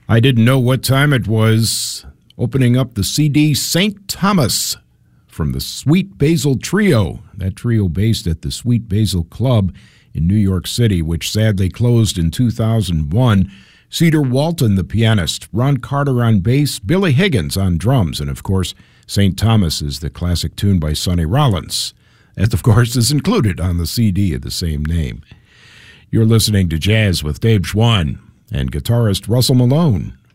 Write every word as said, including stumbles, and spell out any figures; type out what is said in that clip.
I Didn't Know What Time It Was, opening up the C D Saint Thomas from the Sweet Basil Trio, that trio based at the Sweet Basil Club in New York City, which sadly closed in two thousand one. Cedar Walton, the pianist, Ron Carter on bass, Billy Higgins on drums, and of course, Saint Thomas is the classic tune by Sonny Rollins, that of course is included on the C D of the same name. You're listening to Jazz with Dave Schwann and guitarist Russell Malone